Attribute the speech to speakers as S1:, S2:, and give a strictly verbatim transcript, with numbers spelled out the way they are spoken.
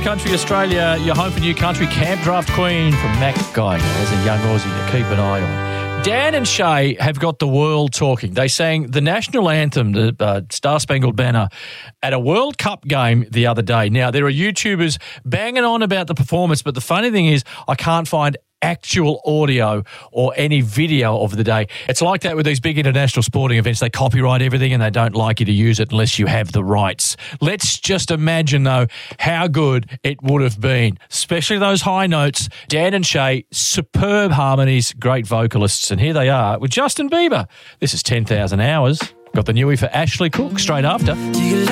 S1: Country Australia, your home for new country, Camp Draft Queen from Mac Geiger. There's a young Aussie to keep an eye on. Dan and Shay have got the world talking. They sang the national anthem, the uh, Star Spangled Banner, at a World Cup game the other day. Now, there are YouTubers banging on about the performance, but the funny thing is I can't find actual audio or any video of the day. It's like that with these big international sporting events. They copyright everything and they don't like you to use it unless you have the rights. Let's just imagine, though, how good it would have been, especially those high notes. Dan and Shay, superb harmonies, great vocalists, and here they are with Justin Bieber. This is ten thousand hours. Got the newie for Ashley Cook straight after.